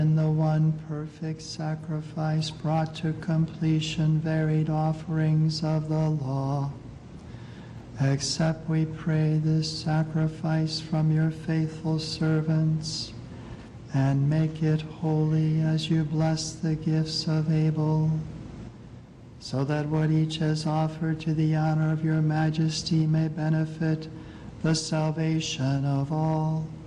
In the one perfect sacrifice brought to completion varied offerings of the law. Accept, we pray, this sacrifice from your faithful servants, and make it holy as you bless the gifts of Abel, so that what each has offered to the honor of your majesty may benefit the salvation of all.